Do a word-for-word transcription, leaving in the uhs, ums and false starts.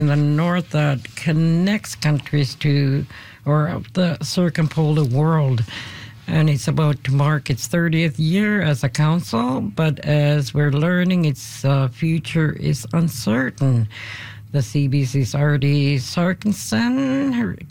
in the north that connects countries to, or the circumpolar world. And it's about to mark its thirtieth year as a council, but as we're learning, its uh, future is uncertain. The C B C's Artie Sarkinson